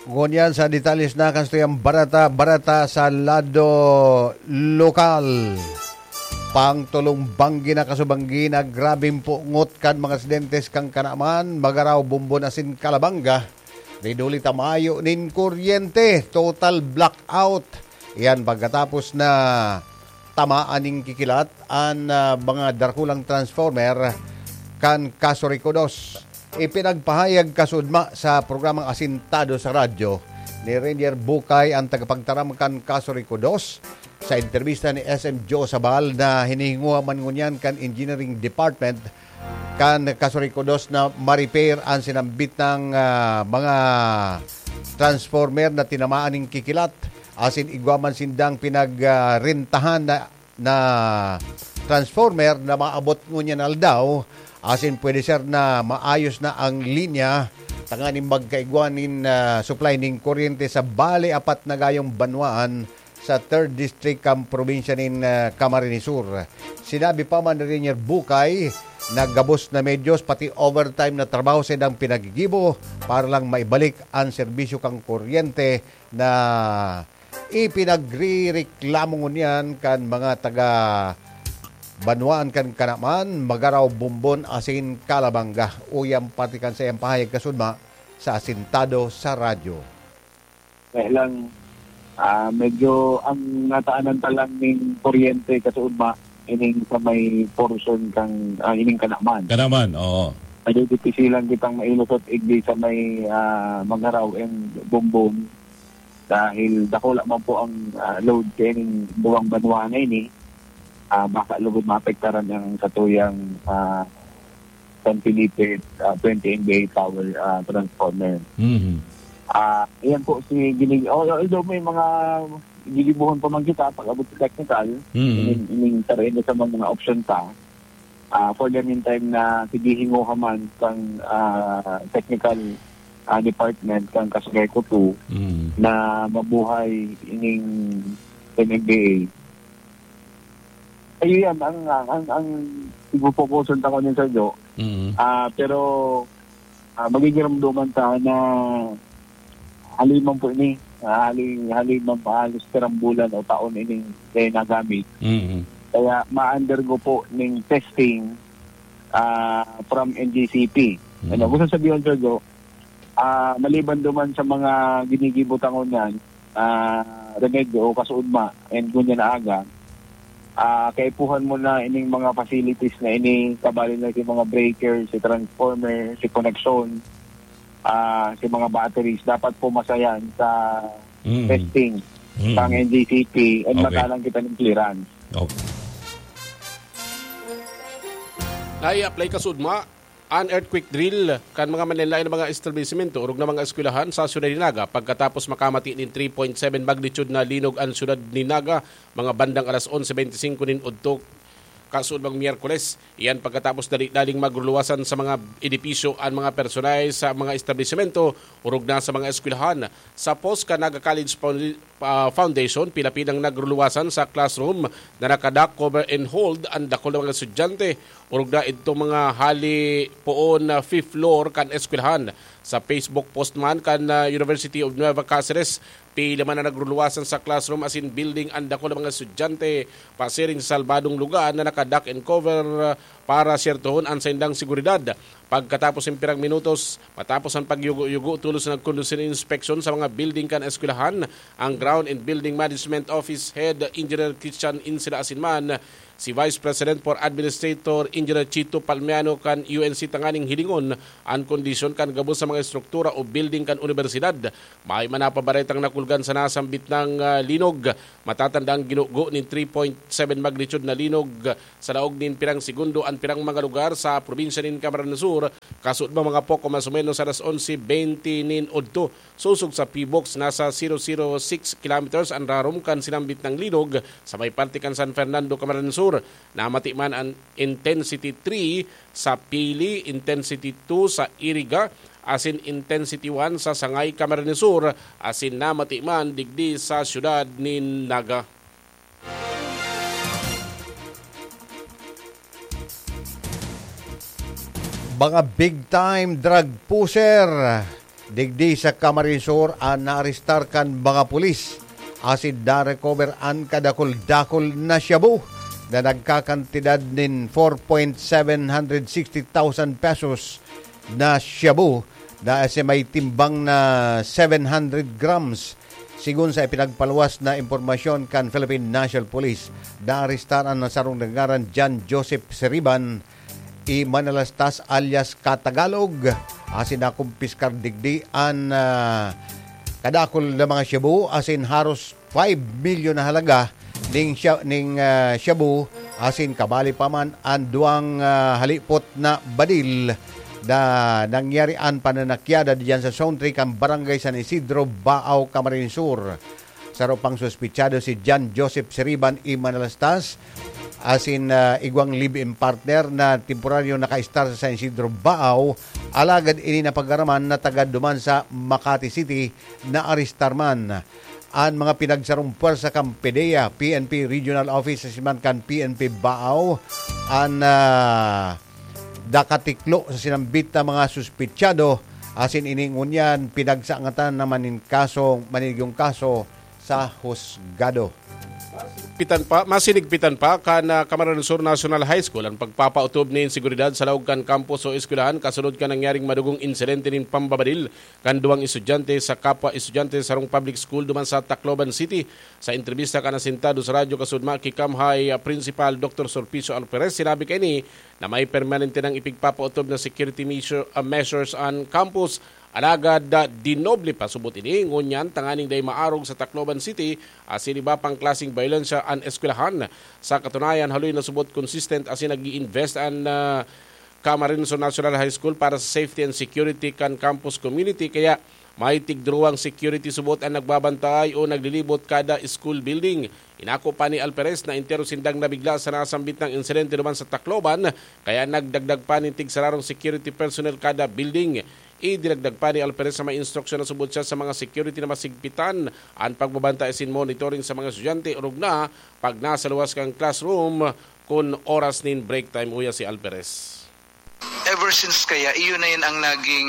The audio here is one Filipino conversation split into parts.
Ngunyan sa detalles na kanstuyang barata sa lado lokal. Pangtulong banggi na kasubanggi na grabing pungot kan mga residentes kang kanaman, magaraw bumbon asin Kalabanga. Riduli tamayo nin kuryente, total blackout. Yan pagkatapos na tamaan ning kikilat ang mga darkulang transformer kan Casorico 2. Ipinagpahayag kasudma sa programang Asintado sa radyo ni Rainier Bukay ang tagapagtaram kan Casorico 2 sa interbista ni SM Joe Sabal na hinihinguha man ngunyan kan Engineering Department kan Casorico 2 na ma-repair ang sinambit ng mga transformer na tinamaan ng kikilat asin igwaman sindang pinagrintahan na transformer na maabot ngunyan aldaw. Asin pwede sir na maayos na ang linya tanganing magkaigwanin supply ning kuryente sa bali apat na gayong banwaan sa 3rd District ang probinsya nin Camarines Sur. Sinabi pa man rin niya Bukay na gabos na medyos pati overtime na trabaho sa idang pinagigibo para lang maibalik ang serbisyo kang kuryente na ipinagrireklamo niyan kan mga taga Banwaan kan kanaman, magaraw bumbon asin Kalabanga. Uyang patikan sa iyang pahayag kasudma sa Asintado sa radyo. Dahil lang, medyo ang nataanan talang ng kuryente kasudma ining sa may portion kang ining kanaman. Kanaman, oo. Medyo dipisilan kitang mailusot igdi sa may magaraw and bumbon dahil dakula man po ang load kaning buwang Banwaan na ini. Baka lugod maapektaran ng katuyang San Felipe 20 MVA power transformer. Mm-hmm. Iyan po si Ginig. Although may mga gigibuhon pa man kita pag-abot sa technical, ining tarin sa mga option ta. For the meantime na sigihinguha man kang technical department kang Casorico 2 na mabuhay ining MVA. Ayun yan, ang ibupokusan ta ko niyan sa Diyo. Pero magiging ramdaman ta na haliman po ini, haliman pa halos karambulan o taon ining nagamit. Kaya ma-undergo po ng testing from NGCP. Ano, gusto sabihin sa Diyo, maliban duman sa mga ginigibutangon yan, remedyo o kasuudma and gunya na aga, kaipuhan mo na ining mga facilities na ini kabali na si mga breakers, si transformer, si connection, si mga batteries dapat pumasayan sa testing ng NGCP and matalang kita ng clearance. Okay. Nai-apply ka sudma an earthquake drill kan mga manlain mga establishmento urog na mga eskwelahan sa siyudad ni Naga pagkatapos makamati nin 3.7 magnitude na linog ang siyudad ni Naga mga bandang alas 11:25 nin udto kasud bang Miyerkules. Iyan pagkatapos daling magluluwasan sa mga edipisyo ang mga personay sa mga establishmento urog na sa mga eskwelahan. Sa POSCA Naga College Foundation, pilapinang nagluluwasan sa classroom na nakadak cover and hold ang dako ng mga estudyante. Urog na ito mga hali poon na 5th floor kan eskwelahan. Sa Facebook post man kan University of Nueva Cáceres, pila man na nagluluwasan sa classroom as in building ang dako ng mga estudyante pasiring sa salbadong lugar na nakadak and cover para syertohon ang sendang seguridad. Pagkatapos ng pirang minutos, matapos ang pagyugo-yugo, tulos na nagkondusin inspection sa mga building kan eskwelahan, ang Ground and Building Management Office Head Engineer Christian Insila Asinman, si Vice President for Administrator Engineer Chito Palmiano kan UNC Tanganing Hilingon ang kondisyon kan gabos sa mga estruktura o building kan universidad. May manapabaretang nakulgan sa nasambit ng linog. Matatandang ginugo ni 3.7 magnitude na linog sa laog nin pirang segundo ang pirang mga lugar sa probinsya nin Camarines Sur. Kasud mga poko mas o menos alas 11:20 nin odto. Susog sa P-Box nasa 006 kilometers ang rarom kan sinambit ng linog sa may parte kan San Fernando, Camarines Sur. Namati man ang intensity 3 sa Pili, intensity 2 sa Iriga, asin intensity 1 sa Sangay, Camarines Sur, asin namati man digdi sa siyudad ni Naga. Mga big time drug pusher Digdi sa Camarinesor an naarestar kan mga pulis. Asid na recover an kadakol-dakol na shabu na nagkakantidad nin 4,760,000 pesos na shabu na may timbang na 700 grams. Sigun sa ipinagpalwas na impormasyon kan Philippine National Police, naarestar ang nasarong nangaran John Joseph Seriban i Manalastas alias Katagalog. Asin na kumpiskar digdi an kadakol na mga shabu asin haros 5 milyon na halaga ning shabu asin kabali pa man ang duwang halipot na badil na nangyarian pananakyada diyan sa Zone 3 kan Barangay San Isidro, Baaw, Camarinesor. Saro pang suspitsado si John Joseph Seriban i Manalastas asin igwang live-in partner na temporaryo naka-star sa San Isidro, Baaw. Alagad ini na pagaraman na taga duman sa Makati City na aristarman. Ang mga pinagsarong puwersa kan PDEA, PNP Regional Office man kan PNP Baaw, ang dakatiklo sa sinambit na mga suspitsado asin iningon yan pinagsangatan naman manigyong kaso sa husgado. Masinigpitan pa kan Camarinesor National High School ang pagpapautob ni seguridad sa laog kan campus o eskwelahan kasunod kan nangyaring madugong insidente nin pambabadil kan duwang estudyante sa kapwa estudyante sa rong public school duman sa Tacloban City. Sa entrevista kan asintado sa radyo kasudma kikamhay Principal Dr. Sulpicio Alperez, sinabi kay ni na may permanente ng ipigpapautob na security measures on campus. Alagad dinoble pa subot ini ngunyan tanganing day maarog sa Tacloban City asin iba pang klaseng violensya an eskwelahan. Sa katunayan haloy na subot consistent asin nag-i-invest an Camarinesor National High School para sa safety and security kan campus community, kaya may tigdruwang security subot ang nagbabantay o naglilibot kada school building. Inako pa ni Alperez na intero sindang nabigla sa nasambit ng insidente naman sa Tacloban, kaya nagdagdag pa ni tigsararong security personnel kada building. Idinagdag pa ni Alperez sa may instruksyon na subot siya sa mga security na masigpitan ang pagbabantay sin monitoring sa mga estudyante urog na pag nasa luwas kang classroom kung oras nin break time. Uya si Alperez. Ever since kaya, iyon na yun ang naging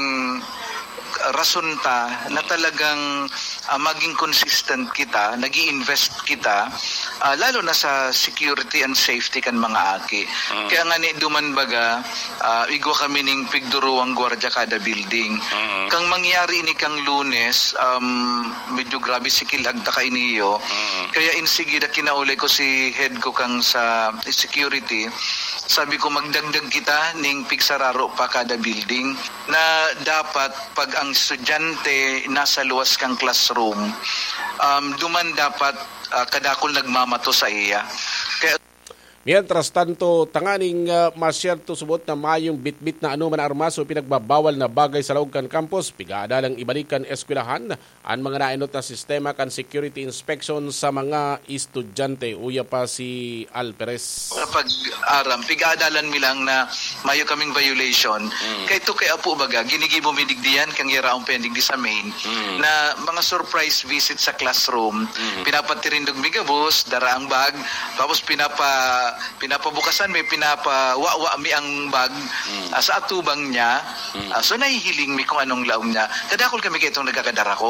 rason ta na talagang maging consistent kita, nag-i-invest kita, lalo na sa security and safety kan mga aki. Kaya nga ni duman baga, igwa kami ning pigduruang gwardiya kada building. Kang mangyari ni kang Lunes, medyo grabe si kilagda kay niyo. Kaya insige na kinaulay ko si head ko kang sa security. Sabi ko magdagdag kita ning pigsararo pa kada building na dapat pag ang estudyante nasa luwas kang classroom, duman dapat kadakol nagmamato sa iya. Kaya mientras tanto, tanganing masyerto subot na mayong bitbit na anuman na armas o pinagbabawal na bagay sa laog kan campus, pigadalang ibalikan eskwelahan ang mga nainot na sistema kan security inspection sa mga estudyante. Uya pa si Alperez. Pag-aram, pigadalan mi lang na mayo kaming violation. Kaya ito kay Apo Baga, ginigibo mi digdiyan kang yaraong pending di sa main na mga surprise visit sa classroom. Pinapatirindog mi gabos, dara ang bag, tapos pinapabukasan may pinapawawa mi ang bag sa atubang niya. So nahihiling mi kung anong laong niya. Kadakol kami kay itong nagkakadarako.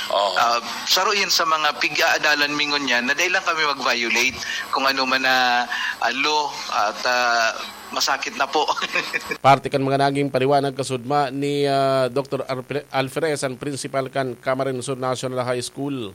Saro yan sa mga pigaadalan mingon yan na dahil lang kami mag-violate kung ano man na law at masakit na po. Parte kan mga naging paliwanag kasudma ni Dr. Alferez, ang principal kan Camarinesor National High School.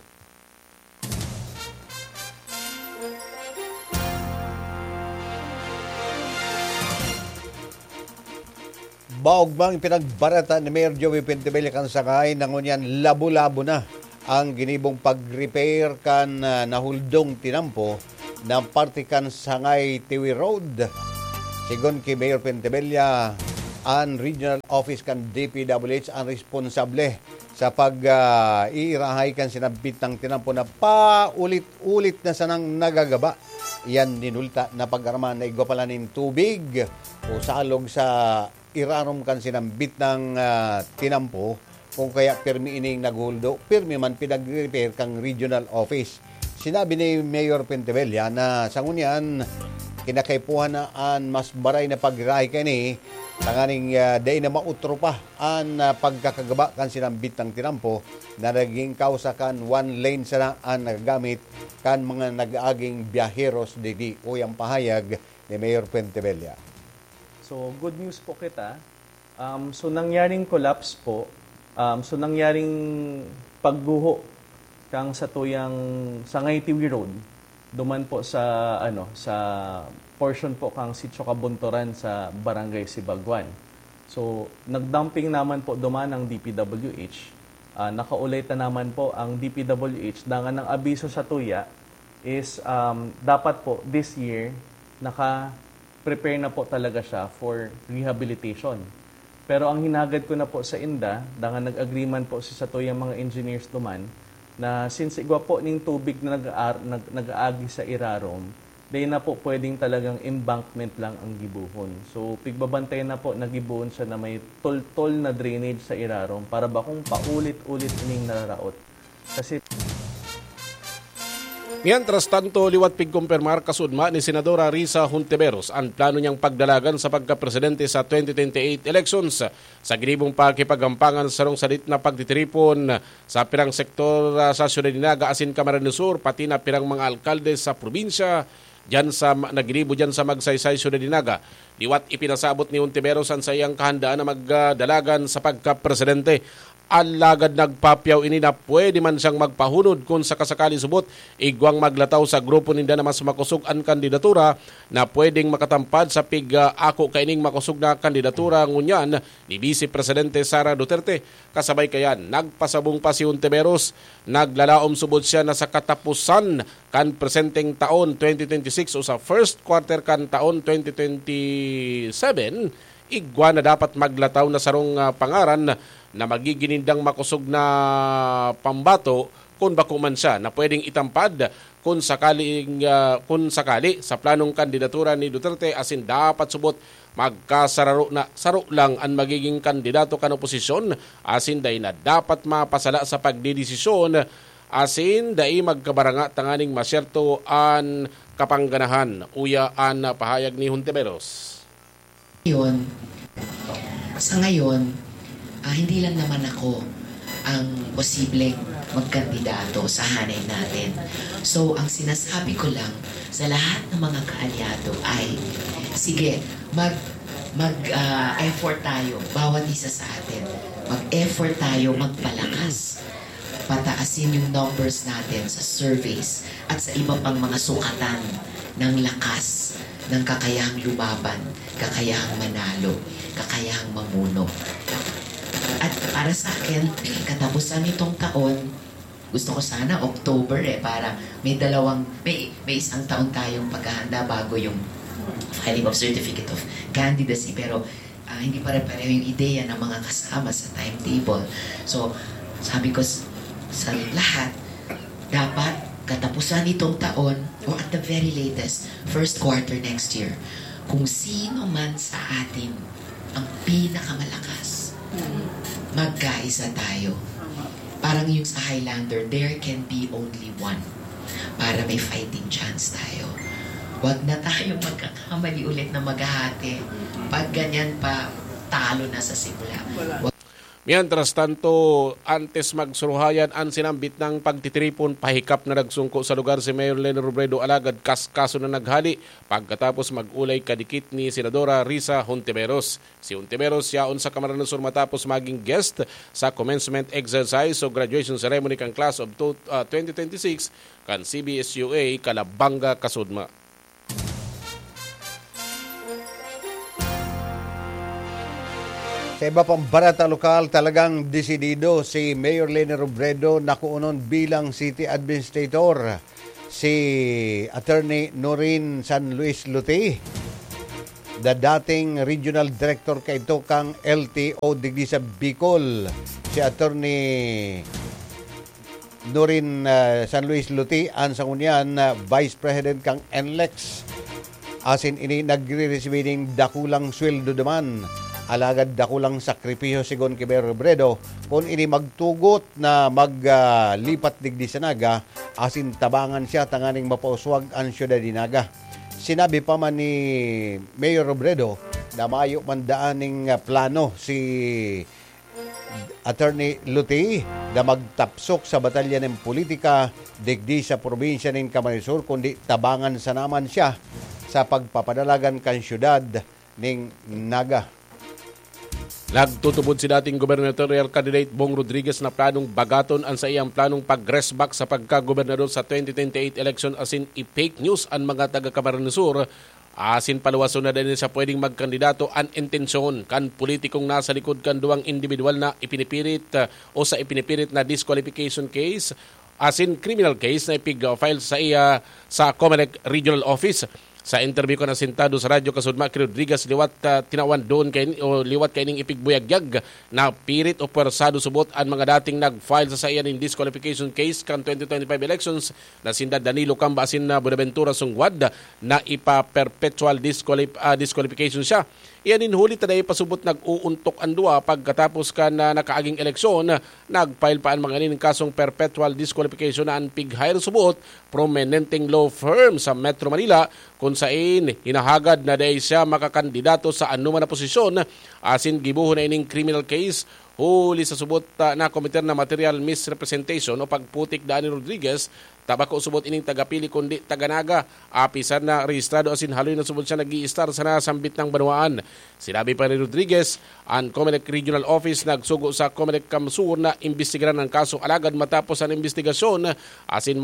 Baog bang pinagbarata ni Mayor Joey Pentebella kan sakay nangunyan labo-labo na ang ginibong pag-repair kan nahuldong tinampo ng parte kan Sangay Tiwi Road. Sigon kay Mayor Pentebella, ang regional office kan DPWH ang responsable sa pag-iirahay kan sinabit ng tinampo na paulit-ulit na sanang nagagaba. Yan ninulta na pag-araman na igwa pala ng tubig o salog sa irarom kan sinambit ng tinampo kung kaya permi ining naghuldo, permi man pinag-repair kang regional office. Sinabi ni Mayor Pentebella na sa ngunyan kinakaipuhan na ang mas baray na pag-irahay kani Tanganing day na mautro pa ang pagkakagaba kan sinambit ng tinampo na naging kausa kan one lane sana ang nagagamit kan mga nag-aaging biyaheros didi o yung pahayag ni Mayor Puentebella. So good news po kita. So nangyaring collapse po, so nangyaring pagguho kang sa tuyang Sangay Tiwi Road, duman po sa sa portion po kang Sitio Kabunturan sa Barangay Sibagwan. So nagdumping naman po duman ang DPWH. Nakaulit na naman po ang DPWH dangan ng abiso sa tuya is dapat po this year naka-prepare na po talaga siya for rehabilitation. Pero ang hinagad ko na po sa INDA, dangan nag-agreement po sa tuyang mga engineers duman, na since igwa po ning tubig na nag-aagi sa irarom, day na po pwedeng talagang embankment lang ang gibuhon. So pigbabantay na po nagibuhon siya na may tol-tol na drainage sa irarom para ba kung paulit-ulit ining nararaot. Kasi mientras tanto, liwat pigkumpirmar kasudma ni Senadora Risa Hontiveros ang plano niyang pagdalagan sa pagkapresidente sa 2028 elections. Sa ginibong pakipagampangan sa rong sadit na pagtitripon sa pirang sektor sa Ciudad Dinaga, asin Camarines Sur, pati na pirang mga alkalde sa probinsya, diyan sa nagribo diyan sa Magsaysay Ciudad Dinaga. Liwat ipinasabot ni Hontiveros ang sayang kahandaan na magdalagan sa pagkapresidente. Alagad nagpapyaw ini na pwede man siyang magpahunod kung sa kasakali subot igwang maglataw sa grupo ninda na mas makusog ang kandidatura na pwedeng makatampad sa ako kaining makusog na kandidatura ngunyan ni Vice Presidente Sara Duterte. Kasabay kayan, nagpasabong pa si Hontiveros, naglalaom subot siya na sa katapusan kan presenteng taon 2026 o sa first quarter kan taon 2027, igwa na dapat maglataw na sarong pangaran na magiginindang makusog na pambato kung bako man siya na pwedeng itampad kung sakali sa planong kandidatura ni Duterte, asin dapat subot magkasararo na saro lang ang magiging kandidato kan oposisyon, asin day na dapat mapasala sa pagdidesisyon, asin day magkabaranga tanganing masyerto an kapangganahan uya an pahayag ni Hontiveros. Sa ngayon, hindi lang naman ako ang posibleng magkandidato sa hanay natin. So, ang sinasabi ko lang sa lahat ng mga kaalyado ay, sige, mag-effort tayo, bawat isa sa atin. Mag-effort tayo, magpalakas. Pataasin yung numbers natin sa surveys at sa iba pang mga sukatan ng lakas, ng kakayahang lumaban, kakayahang manalo, kakayahang mamuno. At para sa akin, katapusan nitong taon, gusto ko sana October para may isang taon tayong paghahanda bago yung filing of Certificate of Candidacy. Pero hindi pare-pareho yung ideya ng mga kasama sa timetable. So, sabi ko sa lahat, dapat katapusan nitong taon o at the very latest, first quarter next year, kung sino man sa atin ang pinakamalakas, magkaisa tayo. Parang yung sa Highlander, there can be only one para may fighting chance tayo. Huwag na tayo magkakamali ulit na maghahati. Pag ganyan pa, talo na sa simula. Mientras tanto, antes magsuruhayan ang sinambit ng pagtitripon, pahikap na nagsungko sa lugar si Mayor Leni Robredo alagad kaso na naghali pagkatapos mag-ulay kadikit ni Senadora Risa Hontiveros. Si Hontiveros yaon sa Camarines Sur matapos maging guest sa commencement exercise o graduation ceremony kang class of 2026 kan CBSUA Calabanga, Kasudma. Sa iba pang barata lokal, talagang desidido si Mayor Leni Robredo na kuunon bilang City Administrator si Attorney Norin San Luis Luti, the dating Regional Director kay ito kang LTO digdi sa Bicol, si Attorney Norin San Luis Luti ang sangunyan Vice President kang NLEX, asin ini nagre-receiving dakulang sweldo naman. Alagad dakulang sakripisyo sigon kay Mayor Robredo kung ini magtugot na maglipat digdi sa Naga, asin tabangan siya tanganing mapauswag ang Ciudad Dinaga. Sinabi pa man ni Mayor Robredo Namayo mandaaning plano si Attorney Luti na magtapsok sa batalya ng politika digdi sa probinsya ng Camarines Sur, kundi tabangan sa naman siya sa pagpapadalagan kan syudad ng Naga. Nagtutubod si dating gubernatorial candidate Bong Rodriguez na planong bagaton ang sa iyang planong pag-resback sa pagka-gobernador sa 2028 election asin i-fake news ang mga taga-Camarines Sur. Asin paluwason na din siya pwedeng magkandidato an intensyon kan politikong nasa likod kan duwang individual na ipinipirit o sa ipinipirit na disqualification case asin criminal case na ipig-file sa iya sa Comelec Regional Office. Sa interview ko na sintado sa Radyo Kasudma, Rodriguez liwat tinawan doon liwat kay ning ipigbuyagyag na pirit o persado subot ang mga dating nag-file sa iya ning disqualification case kan 2025 elections na sinda Danilo Camba asin na Buenaventura Sungwad na ipa-perpetual disqualification siya. Iyan huli taday pasubot nag-uuntok ang duwa pagkatapos ka na nakaaging eleksyon, nag-file pa ang mga ning kasong perpetual disqualification na ang pig-hire subot prominenteng law firm sa Metro Manila kung saan hinahagad na dahil siya makakandidato sa anuman na posisyon asin gibuho na ining criminal case huli sa subot na komiter na material misrepresentation o pagputik daan ni Rodriguez. Tabako subot ining tagapili kundi taganaga. Apisan na rehistrado asin haloy na subot siya nag-i-star sa nasambit ng banwaan. Sinabi pa ni Rodriguez, ang Comelec Regional Office nagsugo sa Comelec Camsur na imbestigaran ng kaso alagad matapos ang investigasyon asin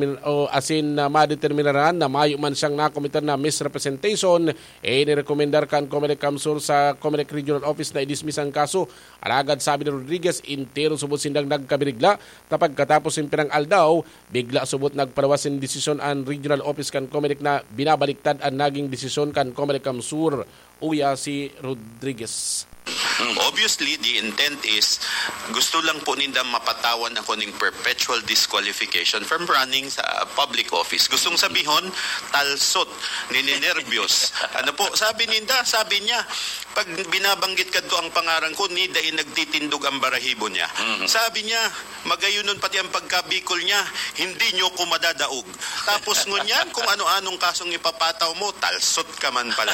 madeterminaran na mayo man siyang nakomiter na misrepresentation. Nirekomendar kan Comelec Camsur sa Comelec Regional Office na i-dismiss ang kaso. Alagad sabi ni Rodriguez, intero subot sindang nagkabirigla. Tapag katapos yung pinang aldaw, bigla subot nagpalawas in desisyon ang Regional Office kan Comelec na binabaliktad ang naging desisyon kan Comelec Camsur. Uya si Rodriguez. Obviously, the intent is gusto lang po ninda mapatawan ako ng perpetual disqualification from running sa public office. Gustong sabihon, talsot, ninenervyos. Ano po, sabi niya, pag binabanggit ka do ang pangaran ko, ni dahil nagtitindog ang barahibo niya. Sabi niya, magayunon pati ang pagkabikol niya, hindi nyo ko madadaog. Tapos ngunyan, kung ano-anong kasong ipapataw mo, talsot ka man pala.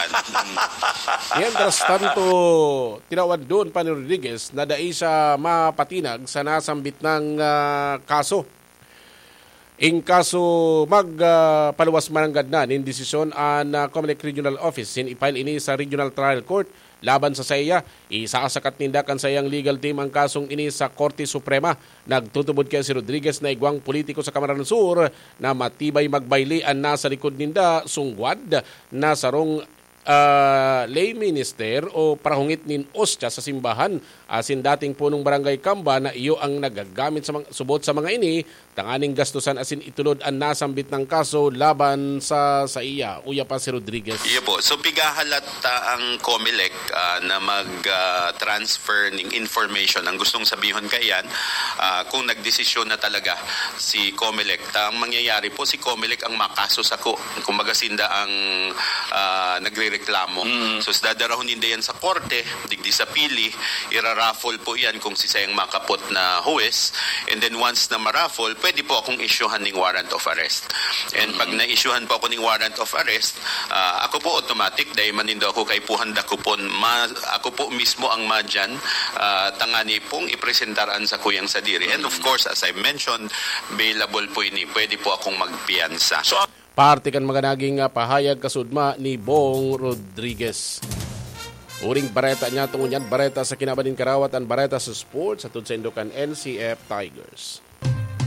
Yan, tras tanto, tinawad doon pa ni Rodriguez na dai siya mapatinag sa nasambit ng kaso. In kaso magpaluwas mananggad na nin desisyon ang Comelec Regional Office sin ipile ini sa Regional Trial Court laban sa saya. Isaasakat nindakan sa iyang legal team ang kasong ini sa Korte Suprema. Nagtutubod kaya si Rodriguez na igwang politiko sa Camarines Sur na matibay magbayli ang nasa likod ninda Sungwad na sarong lay minister o parahungit nin Ostya sa simbahan asin dating punong barangay Kamba na iyo ang nagagamit sa subot sa mga ini tanganing gastusan asin itulod ang nasambit ng kaso laban sa iya. Uya pa si Rodriguez. Iya po. So pigahalat ang Comelec na mag-transfer ng information. Ang gustong sabihon kayan kung nagdesisyon na talaga si Comelec. Ang mangyayari po si Comelec ang makaso sa ko. Kung magasinda ang nagre-reklamo. So dadarahon hindi yan sa korte, digdi sa pili, iraraffle po yan kung si sayang makapot na huwes. And then once na maraffle, pwede po akong issuehan ng warrant of arrest. And pag na-issuehan po ako ng warrant of arrest, ako po automatic, dahil manindo ako kay puhanda ko po, ako po mismo ang madyan, tangani pong ipresentaraan sa kuyang sadiri. And of course, as I mentioned, bailable po ini, pwede po akong magpiyansa. So, parte kan mga naging pahayag kasudma ni Bong Rodriguez. Uring bareta niya tungo niyan, bareta sa kinabanin karawat ang bareta sa sports at sa Indokan NCF Tigers.